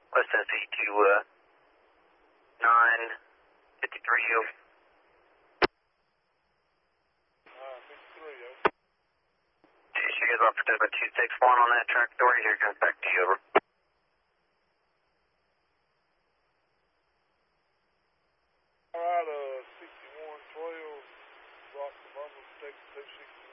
West Tennessee to 953. Yo. 53, yo. You guys off for Delta 261 on that track authority. Here comes back to you, over. Alright, 6112, Rock the Bumble, Texas 260.